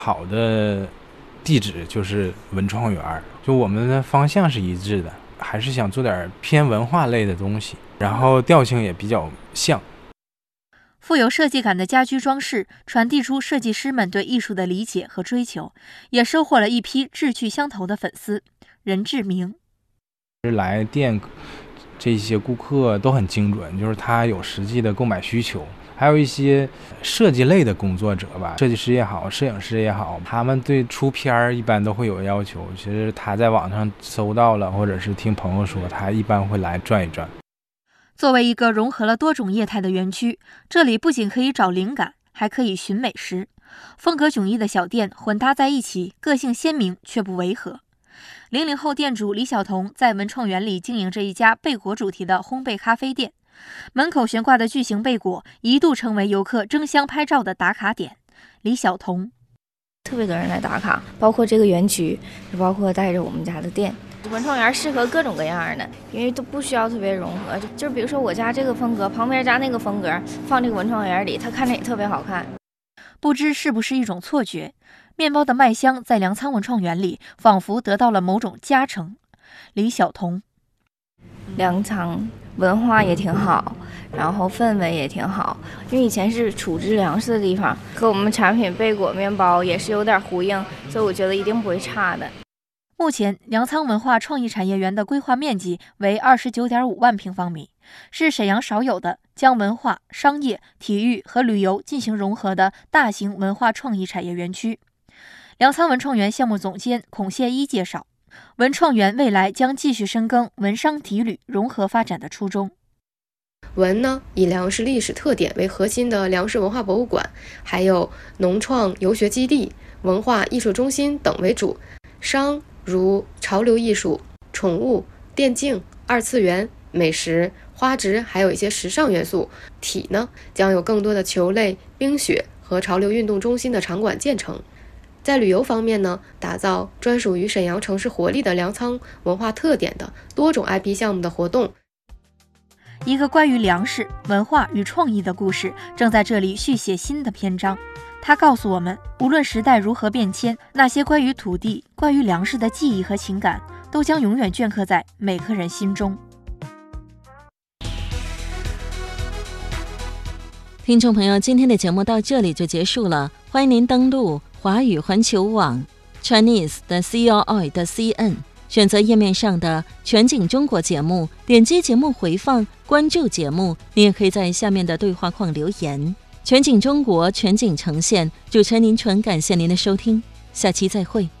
好的地址就是文创园，就我们的方向是一致的，还是想做点偏文化类的东西，然后调性也比较像。 富有设计感的家居装饰传递出设计师们对艺术的理解和追求，也收获了一批志趣相投的粉丝。任志明来店这些顾客都很精准，就是他有实际的购买需求。还有一些设计类的工作者吧，设计师也好，摄影师也好，他们对出片一般都会有要求。其实他在网上搜到了，或者是听朋友说，他一般会来转一转。 作为一个融合了多种业态的园区，这里不仅可以找灵感，还可以寻美食。风格迥异的小店混搭在一起，个性鲜明却不违和。00后店主李晓彤在文创园里经营着一家贝果主题的烘焙咖啡店，门口悬挂的巨型贝果一度成为游客争相拍照的打卡点。李晓彤特别多人来打卡，包括这个园区，也包括带着我们家的店。文创园适合各种各样的，因为都不需要特别融合，就比如说我家这个风格，旁边家那个风格，放这个文创园里，它看着也特别好看。 不知是不是一种错觉，面包的麦香在粮仓文创园里仿佛得到了某种加成。李晓彤， 粮仓文化也挺好，然后氛围也挺好，因为以前是储置粮食的地方，和我们产品贝果面包也是有点呼应，所以我觉得一定不会差的。 目前粮仓文化创意产业园的规划面积为29.5万平方米，是沈阳少有的将文化、商业、体育和旅游进行融合的大型文化创意产业园区。粮仓文创园项目总监孔谢一介绍，文创园未来将继续深耕文商体旅融合发展的初衷。 文呢，以粮食历史特点为核心的粮食文化博物馆，还有农创游学基地、文化艺术中心等为主。商如潮流艺术、宠物、电竞、二次元、美食、花植，还有一些时尚元素。体呢，将有更多的球类、冰雪和潮流运动中心的场馆建成。在旅游方面呢，打造专属于沈阳城市活力的粮仓文化特点的多种 IP 项目的活动。 一个关于粮食、文化与创意的故事正在这里续写新的篇章。它告诉我们，无论时代如何变迁，那些关于土地、关于粮食的记忆和情感，都将永远镌刻在每个人心中。 听众朋友，今天的节目到这里就结束了，欢迎您登录华语环球网 Chinese.CRI.CN， 选择页面上的全景中国节目，点击节目回放，关注节目。你也可以在下面的对话框留言。全景中国，全景呈现，主持人您纯感谢您的收听，下期再会。